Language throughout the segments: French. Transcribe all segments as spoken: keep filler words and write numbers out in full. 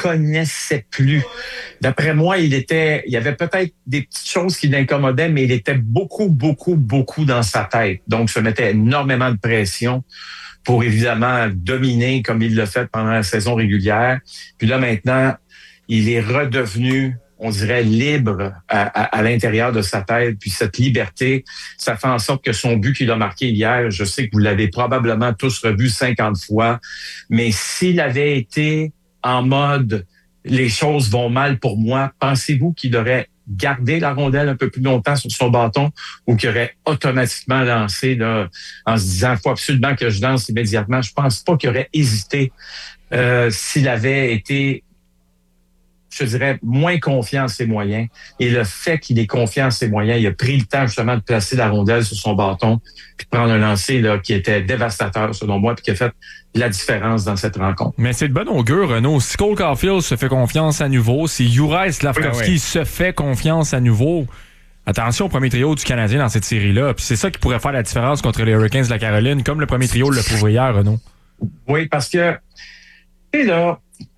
connaissait plus. D'après moi, il était, il y avait peut-être des petites choses qui l'incommodaient, mais il était beaucoup, beaucoup, beaucoup dans sa tête. Donc, ça mettait énormément de pression pour évidemment dominer comme il l'a fait pendant la saison régulière. Puis là, maintenant, il est redevenu, on dirait, libre à, à, à l'intérieur de sa tête. Puis cette liberté, ça fait en sorte que son but qu'il a marqué hier, je sais que vous l'avez probablement tous revu cinquante fois, mais s'il avait été en mode « les choses vont mal pour moi », pensez-vous qu'il aurait gardé la rondelle un peu plus longtemps sur son bâton ou qu'il aurait automatiquement lancé là, en se disant « faut absolument que je lance immédiatement ». Je pense pas qu'il aurait hésité euh, s'il avait été, je dirais, moins confiant en ses moyens. Et le fait qu'il ait confiant en ses moyens, il a pris le temps justement de placer la rondelle sur son bâton puis de prendre un lancer là, qui était dévastateur selon moi puis qui a fait la différence dans cette rencontre. Mais c'est de bon augure, Renaud. Si Cole Caulfield se fait confiance à nouveau, si Juraj Slafkovský oui, oui. se fait confiance à nouveau, attention au premier trio du Canadien dans cette série-là. Puis c'est ça qui pourrait faire la différence contre les Hurricanes de la Caroline, comme le premier trio le prouvé hier, Renaud. Oui, parce que, tu sais, là,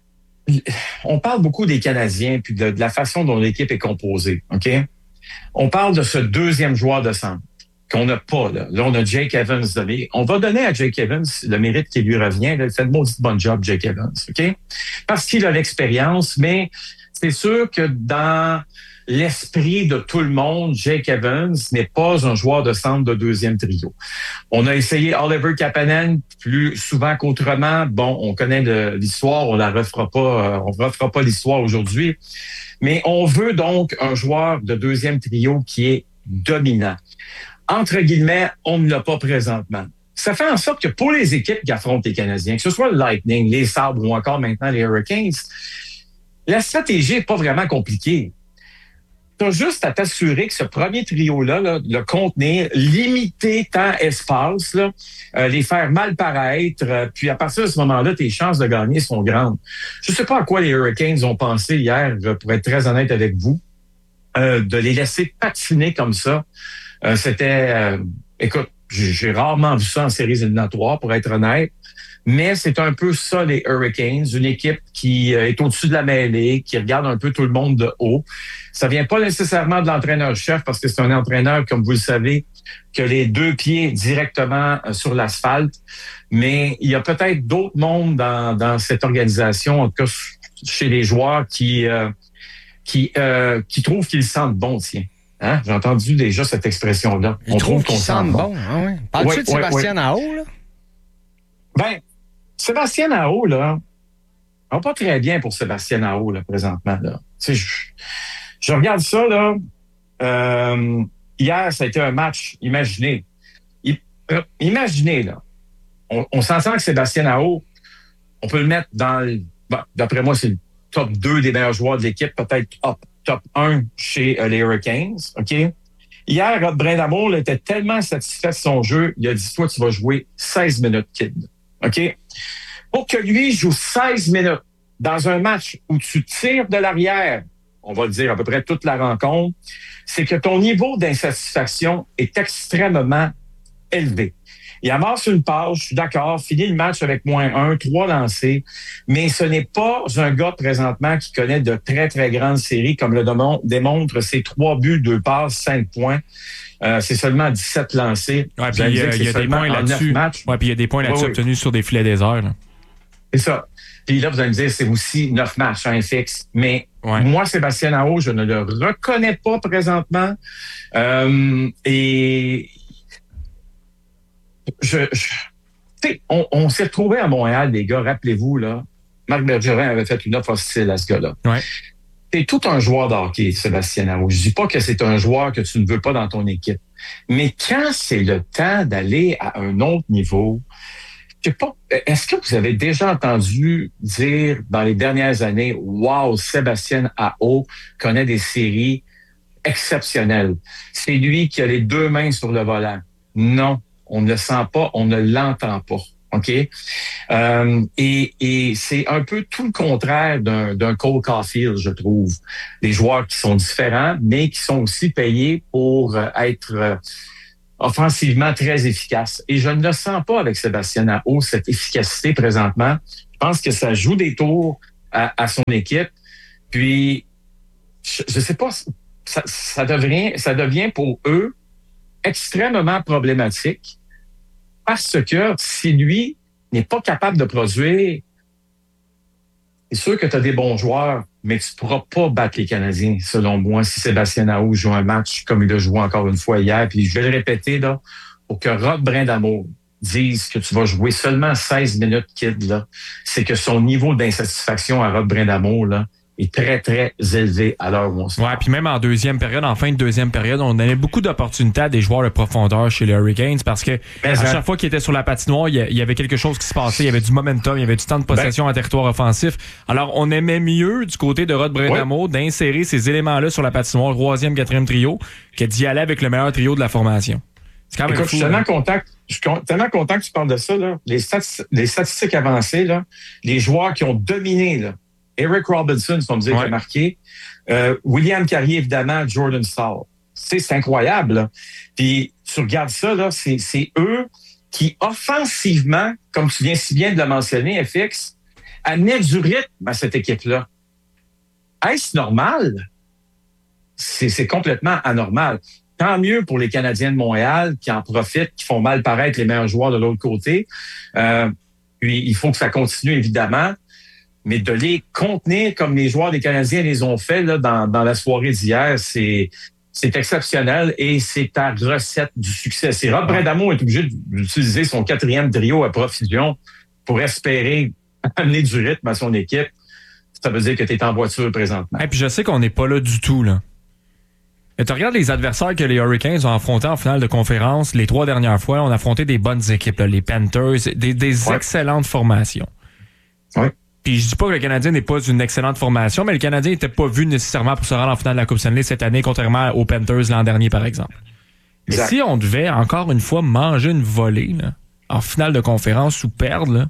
on parle beaucoup des Canadiens puis de, de la façon dont l'équipe est composée, OK? On parle de ce deuxième joueur de centre qu'on n'a pas, là. Là, on a Jake Evans donné. On va donner à Jake Evans le mérite qui lui revient. Là. Il fait de maudit bon job, Jake Evans, OK? Parce qu'il a l'expérience, mais c'est sûr que dans l'esprit de tout le monde, Jake Evans n'est pas un joueur de centre de deuxième trio. On a essayé Oliver Kapanen plus souvent qu'autrement. Bon, on connaît le, l'histoire, on la refera pas, on refera pas l'histoire aujourd'hui. Mais on veut donc un joueur de deuxième trio qui est dominant. Entre guillemets, on ne l'a pas présentement. Ça fait en sorte que pour les équipes qui affrontent les Canadiens, que ce soit le Lightning, les Sabres ou encore maintenant les Hurricanes, la stratégie n'est pas vraiment compliquée. Tu as juste à t'assurer que ce premier trio-là, là, le contenir, limiter temps, espace, là, euh, les faire mal paraître, euh, puis à partir de ce moment-là, tes chances de gagner sont grandes. Je ne sais pas à quoi les Hurricanes ont pensé hier, pour être très honnête avec vous, euh, de les laisser patiner comme ça. Euh, c'était, euh, écoute, j'ai, j'ai rarement vu ça en séries éliminatoires, pour être honnête. Mais c'est un peu ça, les Hurricanes, une équipe qui euh, est au-dessus de la mêlée, qui regarde un peu tout le monde de haut. Ça vient pas nécessairement de l'entraîneur-chef, parce que c'est un entraîneur, comme vous le savez, qui a les deux pieds directement euh, sur l'asphalte. Mais il y a peut-être d'autres mondes dans, dans cette organisation, en tout cas chez les joueurs, qui, euh, qui, euh, qui trouvent qu'ils sentent bon, tiens. Hein? J'ai entendu déjà cette expression-là. Ils On trouve qu'on sent bon. bon. Ah ouais. Parles-tu ouais, de Sébastien Aho, ouais. là? Ben, Sébastien Aho, là, va pas très bien pour Sébastien Aho, là, présentement, là. Tu sais, je, je regarde ça, là. Euh, hier, ça a été un match, imaginez. I, euh, imaginez, là. On, on s'entend que Sébastien Aho, on peut le mettre dans le, bon, d'après moi, c'est le top deux des meilleurs joueurs de l'équipe, peut-être top, top un chez euh, les Hurricanes, OK? Hier, Rod Brindamour là, était tellement satisfait de son jeu, il a dit, toi, tu vas jouer seize minutes, kid. OK? Pour que lui joue seize minutes dans un match où tu tires de l'arrière, on va le dire à peu près toute la rencontre, c'est que ton niveau d'insatisfaction est extrêmement élevé. Il amasse une passe, je suis d'accord, finit le match avec moins un, trois lancés, mais ce n'est pas un gars présentement qui connaît de très, très grandes séries, comme le démontre ses trois buts, deux passes, cinq points. Euh, c'est seulement dix-sept lancés. Ouais, puis il y a, y a des points là-dessus. Ouais, puis il y a des points là-dessus oui, obtenus oui. sur des filets déserts. Là. C'est ça. Puis là, vous allez me dire, c'est aussi neuf matchs, un fixe. Mais ouais. moi, Sébastien Aho, je ne le reconnais pas présentement. Euh, et je, je tu sais, on, on s'est retrouvés à Montréal, les gars, rappelez-vous, là. Marc Bergerin avait fait une offre hostile à ce gars-là. Ouais. C'est tout un joueur de hockey, Sébastien Aho. Je dis pas que c'est un joueur que tu ne veux pas dans ton équipe. Mais quand c'est le temps d'aller à un autre niveau, je sais pas, est-ce que vous avez déjà entendu dire dans les dernières années, wow, Sébastien Aho connaît des séries exceptionnelles. C'est lui qui a les deux mains sur le volant. Non, on ne le sent pas, on ne l'entend pas. OK? Euh, et, et c'est un peu tout le contraire d'un, d'un Cole Caulfield, je trouve. Des joueurs qui sont différents, mais qui sont aussi payés pour être euh, offensivement très efficaces. Et je ne le sens pas avec Sébastien Aho, cette efficacité présentement. Je pense que ça joue des tours à, à son équipe. Puis, je, je sais pas, ça, ça devient, ça devient pour eux extrêmement problématique parce que si lui n'est pas capable de produire, c'est sûr que tu as des bons joueurs, mais tu ne pourras pas battre les Canadiens, selon moi, si Sébastien Aho joue un match comme il a joué encore une fois hier. Puis je vais le répéter, là, pour que Rod Brindamour dise que tu vas jouer seulement seize minutes, kid, là, c'est que son niveau d'insatisfaction à Rod Brindamour, là, est très, très élevé à l'heure où on se Ouais, puis même en deuxième période, en fin de deuxième période, on donnait beaucoup d'opportunités à des joueurs de profondeur chez les Hurricanes parce que Mais à ça... chaque fois qu'ils étaient sur la patinoire, il y avait quelque chose qui se passait, il y avait du momentum, il y avait du temps de possession ben... en territoire offensif. Alors, on aimait mieux du côté de Rod Brindamour ouais. d'insérer ces éléments-là sur la patinoire, troisième, quatrième trio, que d'y aller avec le meilleur trio de la formation. C'est quand même Écoute, fou, je suis tellement content, je suis tellement content que tu parles de ça, là. Les, stati- les statistiques avancées, là, les joueurs qui ont dominé, là, Eric Robinson, si on me dit, ouais. qui a marqué. Euh, William Carrier, évidemment, Jordan Staal. C'est, c'est incroyable. Là. Puis tu regardes ça, là, c'est, c'est eux qui, offensivement, comme tu viens si bien de le mentionner, F X, amenaient du rythme à cette équipe-là. Est-ce normal? C'est, c'est complètement anormal. Tant mieux pour les Canadiens de Montréal qui en profitent, qui font mal paraître les meilleurs joueurs de l'autre côté. Euh, puis il faut que ça continue, évidemment. Mais de les contenir comme les joueurs des Canadiens les ont fait là, dans, dans la soirée d'hier, c'est, c'est exceptionnel et c'est ta recette du succès. C'est Rod Brindamour est obligé d'utiliser son quatrième trio à profusion pour espérer amener du rythme à son équipe. Ça veut dire que tu es en voiture présentement. Et puis je sais qu'on n'est pas là du tout, là. Et tu regardes les adversaires que les Hurricanes ont affrontés en finale de conférence les trois dernières fois. On a affronté des bonnes équipes, là, les Panthers, des, des ouais. excellentes formations. Oui. Puis je dis pas que le Canadien n'est pas une excellente formation, mais le Canadien n'était pas vu nécessairement pour se rendre en finale de la Coupe Stanley cette année, contrairement aux Panthers l'an dernier, par exemple. Et si on devait, encore une fois, manger une volée là, en finale de conférence ou perdre, là,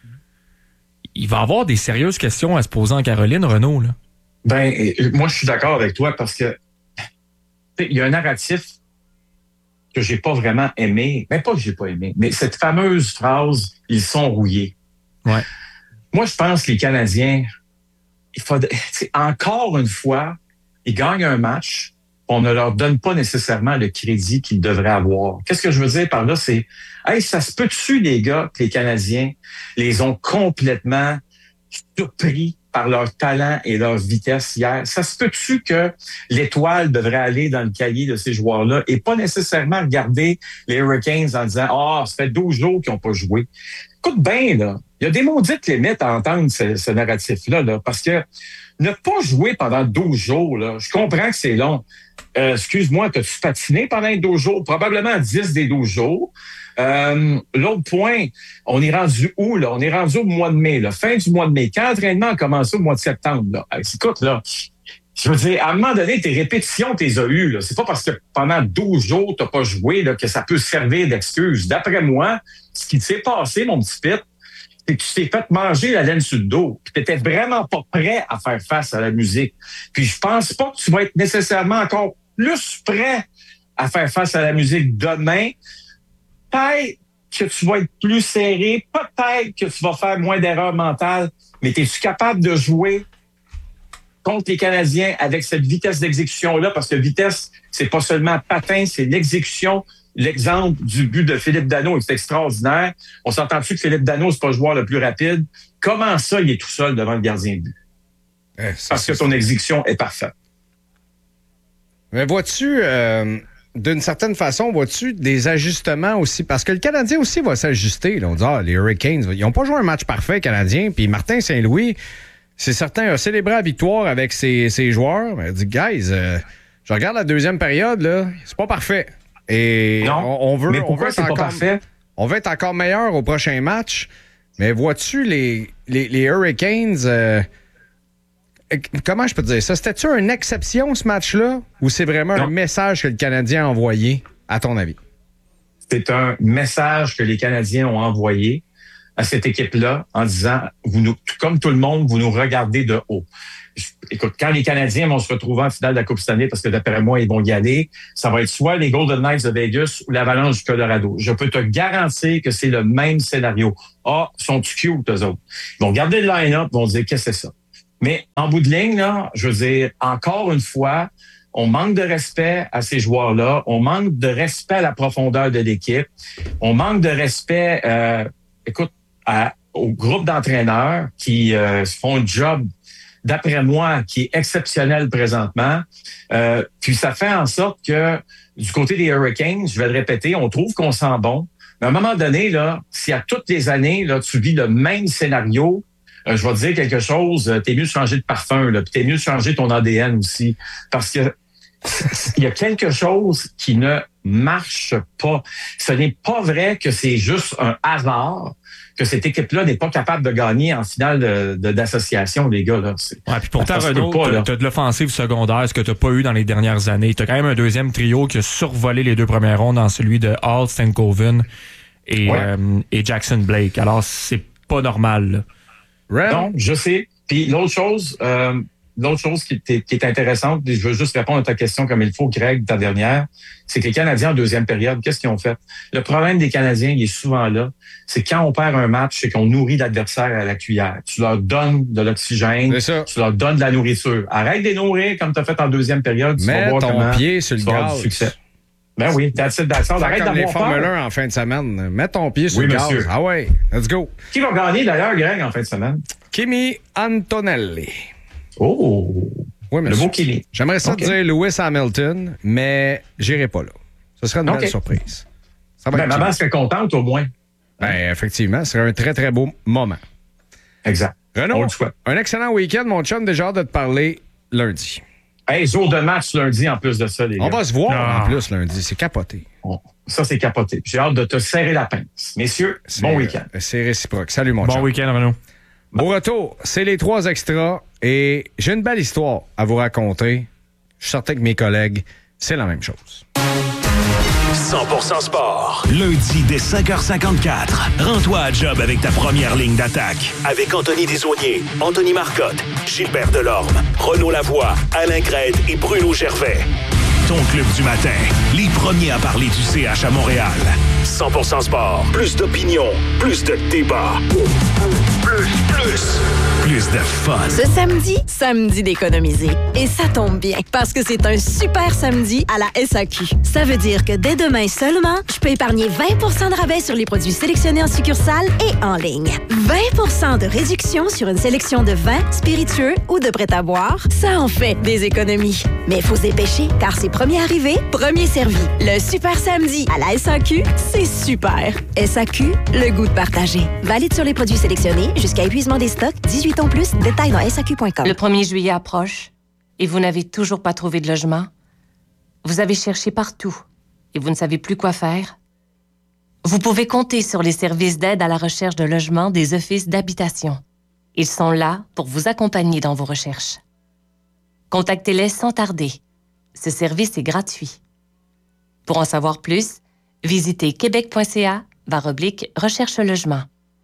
il va y avoir des sérieuses questions à se poser en Caroline, Renaud. Là. Ben, moi, je suis d'accord avec toi parce que il y a un narratif que j'ai pas vraiment aimé. Ben, pas que j'ai pas aimé, mais cette fameuse phrase « ils sont rouillés ». Ouais. Moi, je pense que les Canadiens, il faut, encore une fois, ils gagnent un match, on ne leur donne pas nécessairement le crédit qu'ils devraient avoir. Qu'est-ce que je veux dire par là? C'est, hey, ça se peut-tu, les gars, que les Canadiens les ont complètement surpris par leur talent et leur vitesse hier? Ça se peut-tu que l'étoile devrait aller dans le cahier de ces joueurs-là et pas nécessairement regarder les Hurricanes en disant « Ah, oh, ça fait douze jours qu'ils n'ont pas joué. » Écoute bien, là. Il y a des maudites limites à entendre ce, ce narratif-là, là, parce que ne pas jouer pendant douze jours, là, je comprends que c'est long. Euh, excuse-moi, t'as-tu patiné pendant douze jours? Probablement dix des douze jours. Euh, l'autre point, on est rendu où, là? On est rendu au mois de mai, là, fin du mois de mai. Quand l'entraînement a commencé au mois de septembre, là, écoute, là, je veux dire, à un moment donné, tes répétitions, t'es as eues, là. C'est pas parce que pendant douze jours, t'as pas joué, là, que ça peut servir d'excuse. D'après moi, ce qui s'est passé, mon petit Pete, c'est que tu t'es fait manger la laine sur le dos. Puis t'étais vraiment pas prêt à faire face à la musique. Puis je pense pas que tu vas être nécessairement encore plus prêt à faire face à la musique demain. Peut-être que tu vas être plus serré. Peut-être que tu vas faire moins d'erreurs mentales. Mais es-tu capable de jouer contre les Canadiens avec cette vitesse d'exécution-là? Parce que vitesse, c'est pas seulement patin, c'est l'exécution. L'exemple du but de Philippe Danault est extraordinaire. On s'entend-tu que Philippe Danault, c'est pas le joueur le plus rapide? Comment ça, il est tout seul devant le gardien de but? Eh, ça, Parce que son exécution est parfaite. Mais vois-tu, euh, d'une certaine façon, vois-tu des ajustements aussi? Parce que le Canadien aussi va s'ajuster. Là. On dit, ah, les Hurricanes, ils n'ont pas joué un match parfait canadien. Puis Martin Saint-Louis, c'est certain, a célébré la victoire avec ses, ses joueurs. Il a dit, guys, euh, je regarde la deuxième période, là, c'est pas parfait. Et non, on, on veut, mais pourquoi on veut être c'est encore, pas parfait? On veut être encore meilleur au prochain match. Mais vois-tu les, les, les Hurricanes, euh, comment je peux te dire ça? C'était-tu une exception, ce match-là? Ou c'est vraiment non. un message que le Canadien a envoyé, à ton avis? C'est un message que les Canadiens ont envoyé à cette équipe-là en disant, vous nous, comme tout le monde, vous nous regardez de haut. Écoute, quand les Canadiens vont se retrouver en finale de la Coupe Stanley, parce que d'après moi, ils vont y aller, ça va être soit les Golden Knights de Vegas ou l'Avalanche du Colorado. Je peux te garantir que c'est le même scénario. Ah, sont-tu cute, eux autres? Ils vont regarder le line-up, ils vont dire, qu'est-ce que c'est ça? Mais en bout de ligne, là, je veux dire, encore une fois, on manque de respect à ces joueurs-là. On manque de respect à la profondeur de l'équipe. On manque de respect, euh, écoute, à, au groupe d'entraîneurs qui euh, font un job, d'après moi, qui est exceptionnel présentement. Euh, puis ça fait en sorte que du côté des Hurricanes, je vais le répéter, on trouve qu'on sent bon. Mais à un moment donné, là, si à toutes les années, là, tu vis le même scénario, euh, je vais te dire quelque chose, euh, t'es mieux de changer de parfum, là, puis t'es mieux de changer ton A D N aussi. Parce que il y a quelque chose qui ne marche pas. Ce n'est pas vrai que c'est juste un hasard que cette équipe-là n'est pas capable de gagner en finale de, de, d'association, les gars. Là. C'est, ouais, puis pourtant, Renaud, t'as, t'as de l'offensive secondaire, ce que t'as pas eu dans les dernières années. T'as quand même un deuxième trio qui a survolé les deux premières rondes dans celui de Hall, Stankoven et, ouais. euh, et Jackson Blake. Alors, c'est pas normal. Là. Non, je sais. Puis l'autre chose... Euh, L'autre chose qui est, qui est intéressante, je veux juste répondre à ta question comme il faut, Greg, ta dernière, c'est que les Canadiens en deuxième période, qu'est-ce qu'ils ont fait? Le problème des Canadiens, il est souvent là, c'est quand on perd un match, c'est qu'on nourrit l'adversaire à la cuillère. Tu leur donnes de l'oxygène, tu leur donnes de la nourriture. Arrête de les nourrir comme tu as fait en deuxième période. Tu Mets vas voir ton comment pied sur le gaz. Succès. Ben oui, that's it, that's all. Arrête comme d'avoir les Formule peur. un en fin de semaine. Mets ton pied sur oui, le monsieur. gaz. Ah ouais, let's go. Qui va gagner d'ailleurs, Greg, en fin de semaine? Kimi Antonelli. Oh! Oui, le beau Kimi. J'aimerais ça okay. dire Lewis Hamilton, mais j'irai pas là. Ce serait une okay. belle surprise. Ça va ben, maman serait contente au moins. Ben, effectivement, ce serait un très, très beau moment. Exact. Renaud, un excellent week-end, mon chum. Déjà hâte de te parler lundi. Hey, jour de match lundi en plus de ça, les gars. On va se voir ah. en plus lundi. C'est capoté. Bon, ça, c'est capoté. J'ai hâte de te serrer la pince. Messieurs, c'est, bon week-end. C'est réciproque. Salut, mon bon chum. Bon week-end, Renaud. Au retour, c'est les trois extras et j'ai une belle histoire à vous raconter. Je suis certain que mes collègues, c'est la même chose. cent pour cent sport. Lundi dès cinq heures cinquante-quatre. Rends-toi à job avec ta première ligne d'attaque. Avec Anthony Desaulniers, Anthony Marcotte, Gilbert Delorme, Renaud Lavoie, Alain Crête et Bruno Gervais. Ton club du matin. Les premiers à parler du C H à Montréal. cent pour cent sport. Plus d'opinion. Plus de débat. Plus, plus. Plus de fun. Ce samedi, samedi d'économiser. Et ça tombe bien, parce que c'est un super samedi à la S A Q. Ça veut dire que dès demain seulement, je peux épargner vingt pour cent de rabais sur les produits sélectionnés en succursale et en ligne. vingt pour cent de réduction sur une sélection de vins, spiritueux ou de prêt-à-boire. Ça en fait des économies. Mais il faut se dépêcher, car c'est premier arrivé, premier servi. Le super samedi à la S A Q, c'est super. S A Q, le goût de partager. Valide sur les produits sélectionnés jusqu'à épuisement des stocks, dix-huit ans plus, détails dans S A Q point com. Le premier juillet approche et vous n'avez toujours pas trouvé de logement? Vous avez cherché partout et vous ne savez plus quoi faire? Vous pouvez compter sur les services d'aide à la recherche de logement des offices d'habitation. Ils sont là pour vous accompagner dans vos recherches. Contactez-les sans tarder. Ce service est gratuit. Pour en savoir plus, visitez québec.ca barre oblique recherche logement.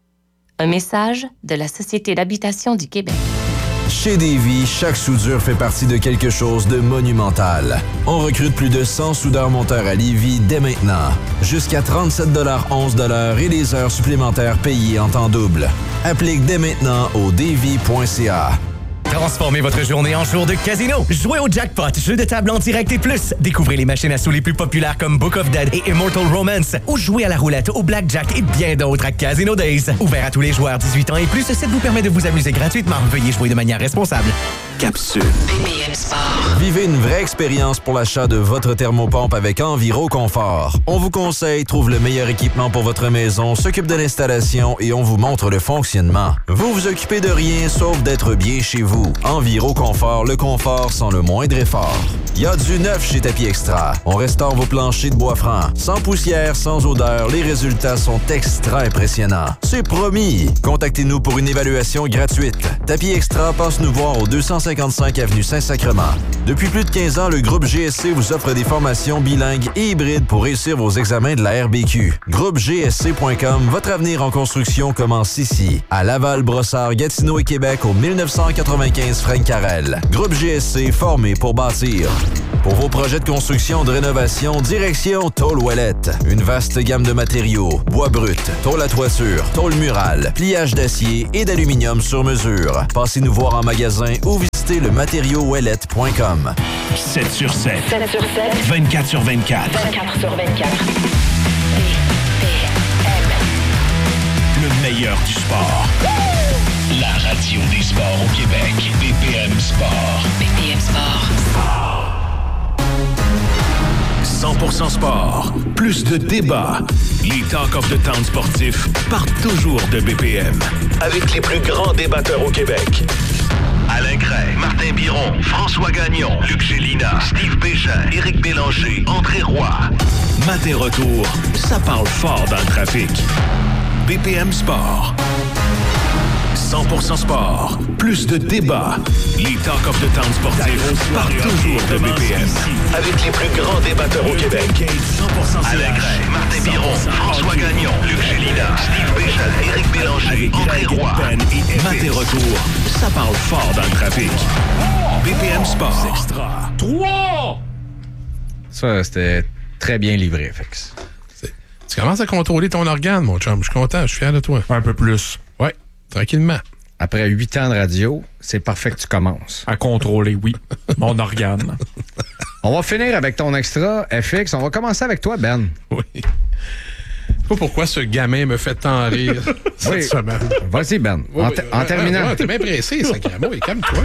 Un message de la Société d'habitation du Québec. Chez Davy, chaque soudure fait partie de quelque chose de monumental. On recrute plus de cent soudeurs-monteurs à Lévis dès maintenant. Jusqu'à trente-sept dollars onze de l'heure et les heures supplémentaires payées en temps double. Applique dès maintenant au davy point c a. Transformez votre journée en jour de casino. Jouez au jackpot, jeu de table en direct et plus. Découvrez les machines à sous les plus populaires comme Book of Dead et Immortal Romance. Ou jouez à la roulette, au blackjack et bien d'autres à Casino Days. Ouvert à tous les joueurs dix-huit ans et plus, ça vous permet de vous amuser gratuitement. Veuillez jouer de manière responsable. Capsule. B B M Sport. Vivez une vraie expérience pour l'achat de votre thermopompe avec Enviro Confort. On vous conseille, trouve le meilleur équipement pour votre maison, s'occupe de l'installation et on vous montre le fonctionnement. Vous vous occupez de rien sauf d'être bien chez vous. Enviro Confort, le confort sans le moindre effort. Il y a du neuf chez Tapis Extra. On restaure vos planchers de bois franc. Sans poussière, sans odeur, les résultats sont extra impressionnants. C'est promis! Contactez-nous pour une évaluation gratuite. Tapis Extra passe nous voir au deux cent cinquante-cinq avenue Saint-Sacrement. Depuis plus de quinze ans, le groupe G S C vous offre des formations bilingues et hybrides pour réussir vos examens de la R B Q. Groupe G S C point com, votre avenir en construction commence ici. À Laval, Brossard, Gatineau et Québec au mille neuf cent quatre-vingt-quinze Frank-Carrel. Groupe G S C, formé pour bâtir. Pour vos projets de construction, de rénovation, direction Tôle Ouellette. Une vaste gamme de matériaux, bois brut, tôle à toiture, tôle murale, pliage d'acier et d'aluminium sur mesure. Passez nous voir en magasin ou visitez le matériau ouellette point com. sept sur sept. sept sur sept. vingt-quatre sur vingt-quatre. vingt-quatre sur vingt-quatre. Le meilleur du sport. La radio des sports au Québec. B P M Sport. B P M Sport. cent pour cent sport. Plus de débats. Les Talk of the Town sportifs partent toujours de B P M. Avec les plus grands débatteurs au Québec. Alain Gray, Martin Biron, François Gagnon, Luc Gélina, Steve Bégin, Éric Bélanger, André Roy. Matin retour, ça parle fort dans le trafic. B P M Sport. cent pour cent sport. Plus de débats. Les Talk of the Town sportifs partent toujours de B P M. Avec les plus grands débatteurs au Québec. Alain Gray, Martin Biron, François Gagnon, Luc Gélina, Steve Bégin, Éric Bélanger, André Roy. Matin retour, ça parle fort dans le trafic. B P M Sport. Extra. trois! Ça, c'était très bien livré, Fix. Tu commences à contrôler ton organe, mon chum. Je suis content, je suis fier de toi. Un peu plus. Ouais, tranquillement. Après huit ans de radio, c'est parfait que tu commences. À contrôler, oui. Mon organe. On va finir avec ton extra, F X. On va commencer avec toi, Ben. Oui. Je sais pas pourquoi ce gamin me fait tant rire cette Oui. semaine. Vas-y, Ben. Oui, en, oui. te- en Ouais, terminant. ouais, t'es bien pressé, sacrément. Oui, calme-toi.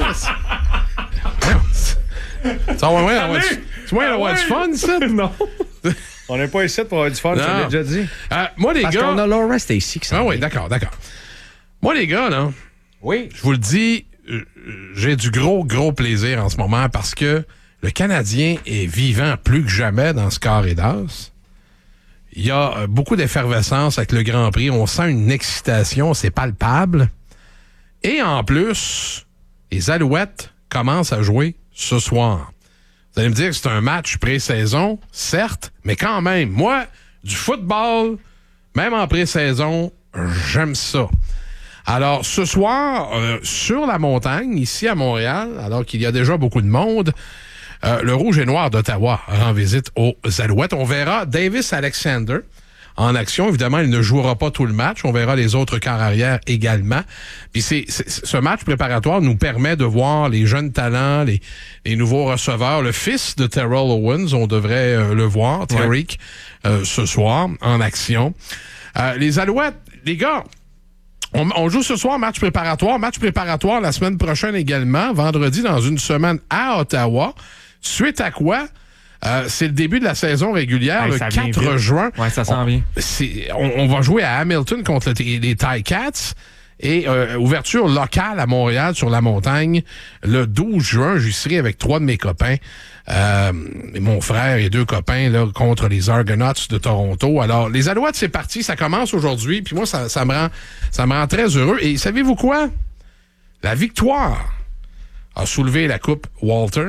Ça va moins avoir du, tu vas avoir du fun, ça? Non. On n'est pas ici pour avoir du fun, je Non. l'ai déjà dit. Euh, moi, les Parce gars... qu'on a Laura Stacy qui s'en Ah oui, vient. d'accord, d'accord. Moi, les gars, là, Oui. je vous le dis, euh, j'ai du gros, gros plaisir en ce moment parce que le Canadien est vivant plus que jamais dans ce carré d'as. Il y a euh, beaucoup d'effervescence avec le Grand Prix. On sent une excitation, c'est palpable. Et en plus, les Alouettes commencent à jouer ce soir. Vous allez me dire que c'est un match pré-saison, certes, mais quand même, moi, du football, même en pré-saison, j'aime ça. Alors, ce soir, euh, sur la montagne, ici à Montréal, alors qu'il y a déjà beaucoup de monde, euh, le Rouge et Noir d'Ottawa rend visite aux Alouettes. On verra Davis Alexander en action. Évidemment, il ne jouera pas tout le match. On verra les autres quarts arrière également. Puis c'est, c'est, ce match préparatoire nous permet de voir les jeunes talents, les, les nouveaux receveurs. Le fils de Terrell Owens, on devrait euh, le voir, Tariq, ouais. euh, ce soir, en action. Euh, les Alouettes, les gars... On, on joue ce soir, match préparatoire. Match préparatoire la semaine prochaine également, vendredi dans une semaine à Ottawa. Suite à quoi? Euh, c'est le début de la saison régulière, Hey, le ça vient quatre vite. juin. Ouais, ça s'en on, vient. c'est, on, on va jouer à Hamilton contre le, les Ticats. Et euh, ouverture locale à Montréal sur la montagne le douze juin. J'y serai avec trois de mes copains. Euh, mon frère et deux copains là, contre les Argonauts de Toronto. Alors, les Alouettes, c'est parti. Ça commence aujourd'hui. Puis moi, ça, ça, me rend, ça me rend très heureux. Et savez-vous quoi? La victoire a soulevé la Coupe Walter.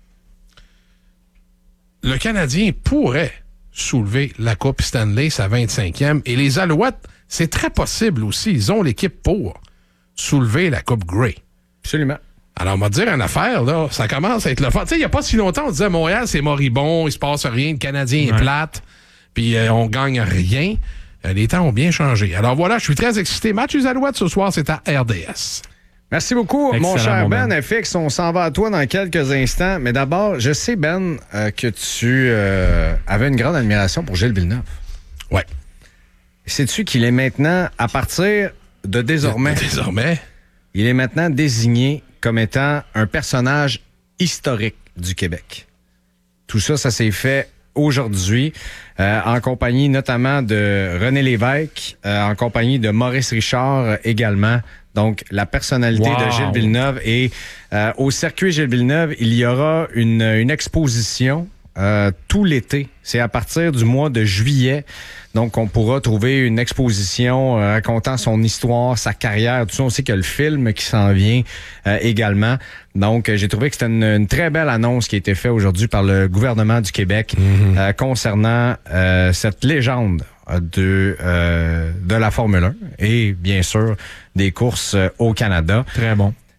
Le Canadien pourrait soulever la Coupe Stanley, sa vingt-cinquième. Et les Alouettes, c'est très possible aussi. Ils ont l'équipe pour soulever la Coupe Grey. Absolument. Alors, on va te dire une affaire, là. Ça commence à être le fun. Tu sais, il n'y a pas si longtemps, on disait Montréal, c'est moribond, il se passe rien, le Canadien ouais. est plate, puis euh, on gagne rien. Euh, les temps ont bien changé. Alors voilà, je suis très excité. Match des Alouettes ce soir, c'est à R D S. Merci beaucoup, Excellent, mon cher mon Ben. Ben. F X, on s'en va à toi dans quelques instants. Mais d'abord, je sais, Ben, euh, que tu euh, avais une grande admiration pour Gilles Villeneuve. Ouais. Sais-tu qu'il est maintenant, à partir de désormais, Désormais. il est maintenant désigné comme étant un personnage historique du Québec. Tout ça, ça s'est fait aujourd'hui, euh, en compagnie notamment de René Lévesque, euh, en compagnie de Maurice Richard euh, également. Donc, la personnalité Wow. de Gilles Villeneuve. Et euh, au circuit Gilles Villeneuve, il y aura une, une exposition euh, tout l'été. C'est à partir du mois de juillet. Donc, on pourra trouver une exposition euh, racontant son histoire, sa carrière, tout ça. On sait qu'il y a le film qui s'en vient euh, également. Donc, euh, j'ai trouvé que c'était une, une très belle annonce qui a été faite aujourd'hui par le gouvernement du Québec mm-hmm. euh, concernant euh, cette légende de, euh, de la Formule un et, bien sûr, des courses euh, au Canada. Très bon.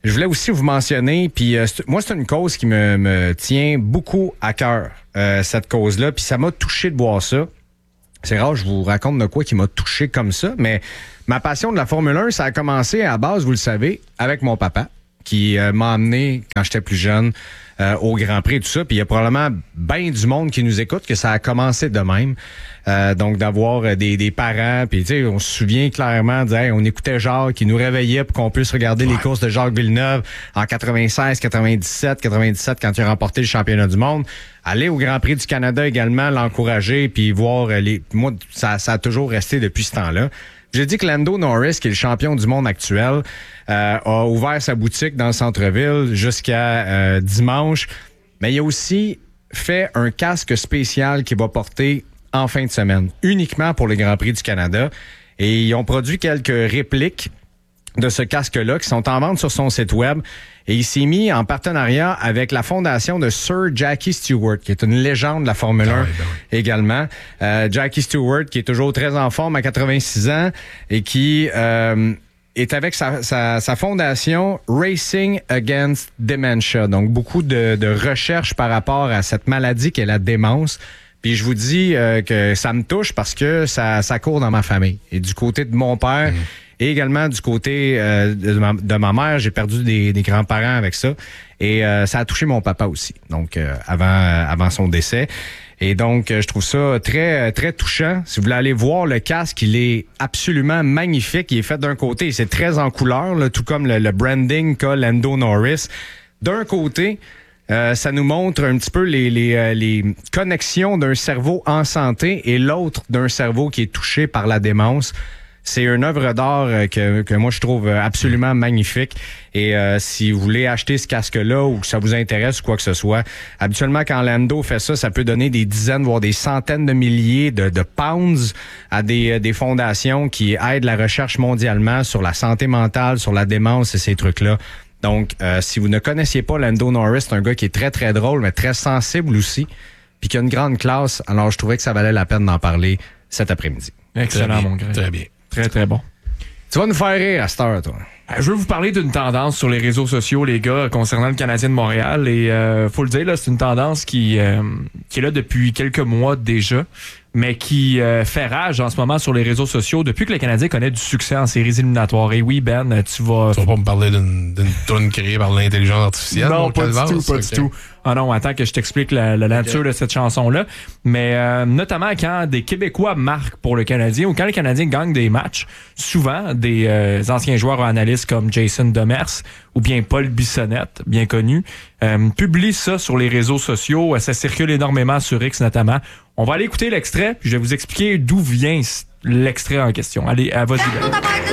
je voulais aussi vous mentionner, puis euh, moi, c'est une cause qui me, me tient beaucoup à cœur, euh, cette cause-là, puis ça m'a touché de voir ça. C'est rare, je vous raconte de quoi qui m'a touché comme ça, mais ma passion de la Formule un, ça a commencé à base, vous le savez, avec mon papa, qui euh, m'a amené, quand j'étais plus jeune, euh, au Grand Prix et tout ça. Puis il y a probablement bien du monde qui nous écoute que ça a commencé de même. Euh, donc d'avoir des, des parents, puis tu sais, on se souvient clairement, hey, on écoutait Jacques, qui nous réveillait pour qu'on puisse regarder ouais. les courses de Jacques Villeneuve en quatre-vingt-seize, quatre-vingt-dix-sept, quatre-vingt-dix-sept quand il a remporté le championnat du monde. Aller au Grand Prix du Canada également, l'encourager, puis voir les... Moi, ça, ça a toujours resté depuis ce temps-là. J'ai dit que Lando Norris, qui est le champion du monde actuel, euh, a ouvert sa boutique dans le centre-ville jusqu'à euh, dimanche. Mais il a aussi fait un casque spécial qu'il va porter en fin de semaine, uniquement pour le Grand Prix du Canada. Et ils ont produit quelques répliques de ce casque-là qui sont en vente sur son site web. Et il s'est mis en partenariat avec la fondation de Sir Jackie Stewart, qui est une légende de la Formule un ah oui, ben oui. également. Euh, Jackie Stewart, qui est toujours très en forme à quatre-vingt-six ans et qui euh, est avec sa, sa, sa fondation Racing Against Dementia. Donc, beaucoup de, de recherches par rapport à cette maladie qu'est la démence. Puis je vous dis euh, que ça me touche parce que ça, ça court dans ma famille. Et du côté de mon père... Mmh. Et également du côté euh, de, ma, de ma mère, j'ai perdu des, des grands-parents avec ça. Et euh, ça a touché mon papa aussi, donc euh, avant, euh, avant son décès. Et donc, euh, je trouve ça très, très touchant. Si vous voulez aller voir le casque, il est absolument magnifique. Il est fait d'un côté, c'est très en couleur, là, tout comme le, le branding qu'a Lando Norris. D'un côté... Euh, ça nous montre un petit peu les, les, euh, les connexions d'un cerveau en santé et l'autre d'un cerveau qui est touché par la démence. C'est une œuvre d'art que, que moi je trouve absolument magnifique. Et euh, si vous voulez acheter ce casque-là ou que ça vous intéresse ou quoi que ce soit, habituellement quand Lando fait ça, ça peut donner des dizaines, voire des centaines de milliers de, de pounds à des, des fondations qui aident la recherche mondialement sur la santé mentale, sur la démence et ces trucs-là. Donc, euh, si vous ne connaissiez pas Lando Norris, c'est un gars qui est très, très drôle, mais très sensible aussi, puis qui a une grande classe. Alors, je trouvais que ça valait la peine d'en parler cet après-midi. Excellent, mon gars. Très bien. Très, très bon. Tu vas nous faire rire à cette heure, toi. Euh, je veux vous parler d'une tendance sur les réseaux sociaux, les gars, concernant le Canadien de Montréal. Et euh, faut le dire, là, c'est une tendance qui, euh, qui est là depuis quelques mois déjà, mais qui euh, fait rage en ce moment sur les réseaux sociaux depuis que le Canadien connaît du succès en séries éliminatoires. Et oui, Ben, tu vas... Tu vas pas me parler d'une, d'une toune créée par l'intelligence artificielle? Non, pas du tout, pas du tout. Ah non, attends que je t'explique la, la nature okay. de cette chanson-là. Mais euh, notamment quand des Québécois marquent pour le Canadien ou quand le Canadien gagne des matchs, souvent des euh, anciens joueurs ou analystes comme Jason Demers ou bien Paul Bissonnette, bien connu, euh, publient ça sur les réseaux sociaux. Ça circule énormément sur X notamment. On va aller écouter l'extrait, puis je vais vous expliquer d'où vient l'extrait en question. Allez, à vas-y.